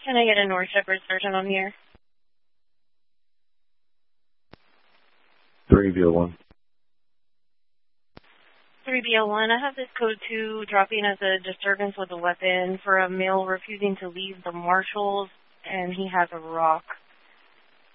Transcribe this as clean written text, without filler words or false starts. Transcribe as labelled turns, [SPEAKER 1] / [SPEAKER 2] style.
[SPEAKER 1] Can I get a North Shepherd surgeon on here?
[SPEAKER 2] 3B01.
[SPEAKER 1] 3B01, I have this code 2 dropping as a disturbance with a weapon for a male refusing to leave the marshals, and he has a rock.